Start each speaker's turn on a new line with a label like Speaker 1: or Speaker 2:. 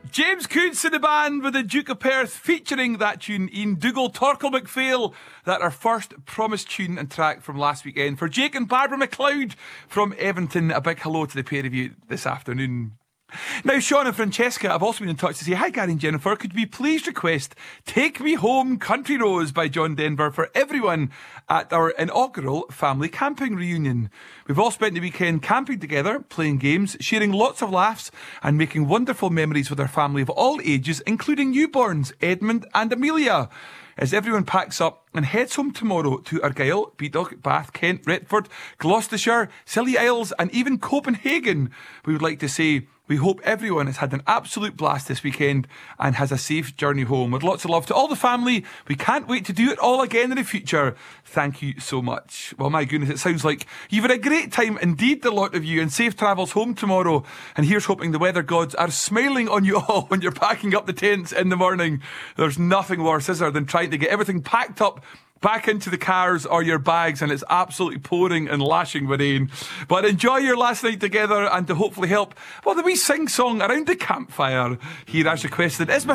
Speaker 1: James Coots in the band with the Duke of Perth featuring that tune, Ian Dougal, Torkel McPhail. That our first promised tune and track from last weekend. For Jake and Barbara McLeod from Everton, a big hello to the pair of you this afternoon. Now, Sean and Francesca have also been in touch to say, hi Gary and Jennifer, could we please request Take Me Home Country Roads by John Denver for everyone at our inaugural family camping reunion. We've all spent the weekend camping together, playing games, sharing lots of laughs and making wonderful memories with our family of all ages, including newborns, Edmund and Amelia. As everyone packs up and heads home tomorrow to Argyll, Beedog, Bath, Kent, Retford, Gloucestershire, Scilly Isles and even Copenhagen, we would like to say we hope everyone has had an absolute blast this weekend and has a safe journey home. With lots of love to all the family. We can't wait to do it all again in the future. Thank you so much. Well, my goodness, it sounds like you've had a great time indeed, the lot of you, and safe travels home tomorrow. And here's hoping the weather gods are smiling on you all when you're packing up the tents in the morning. There's nothing worse, is there, than trying to get everything packed up back into the cars or your bags and it's absolutely pouring and lashing with rain. But enjoy your last night together and to hopefully help, well, the wee sing-song around the campfire here as requested is my